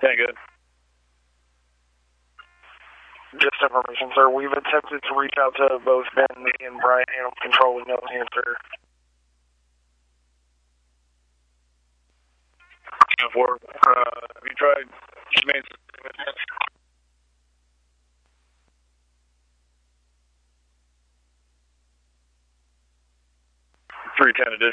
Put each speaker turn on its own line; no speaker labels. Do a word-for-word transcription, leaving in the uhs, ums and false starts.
Yeah, good.
Just information, sir. We've attempted to reach out to both Ben and Brian Animal Control with no answer.
For, uh, have you tried humane three ten additional?